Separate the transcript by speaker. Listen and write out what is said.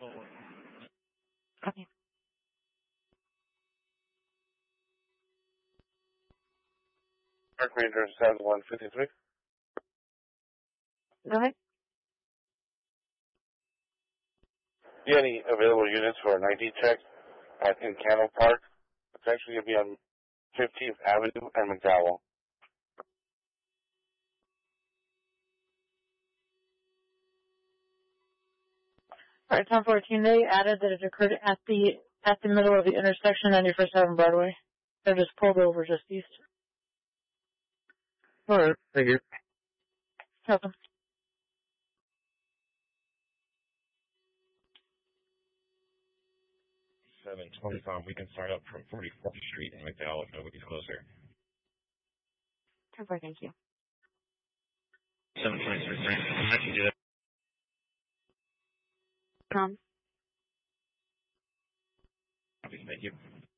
Speaker 1: Okay.
Speaker 2: Park Ranger 7153.
Speaker 1: Go ahead.
Speaker 2: Do you have any available units for an ID check at Encano Park? It's actually going to be on 15th Avenue and McDowell.
Speaker 1: All right, 1014. They added that it occurred at the middle of the intersection on your first Avenue Broadway. They're just pulled over just east.
Speaker 2: All right, thank you.
Speaker 1: Welcome.
Speaker 3: 725. We can start up from 44th Street in McDowell if nobody's closer.
Speaker 1: 10-4, thank you.
Speaker 3: 723. I can do that.
Speaker 1: Tom.
Speaker 3: Thank you.